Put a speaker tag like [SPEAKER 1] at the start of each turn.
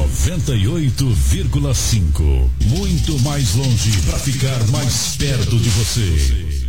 [SPEAKER 1] 98,5. Muito mais longe para ficar mais perto de você.